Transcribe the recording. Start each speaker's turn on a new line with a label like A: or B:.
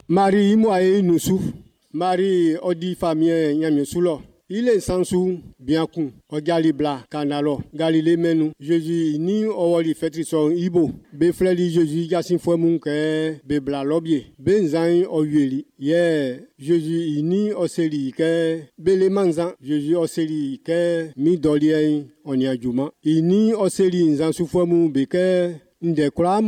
A: Marie moi nous sou. Marie odi famille nyamie soulo. Il est sans sou bien con. O galibla canalo. Galilée menu. Jésus ni o li fetri son ibo. Be fleli Jésus yasin fo mun ke be bla lobie. Ben zan o yeli. Jésus ni o seli ke be le manzan. Jésus o seli ke mi dolien on ya juma. Ini o seli nzan sou fo mun be ke ndekram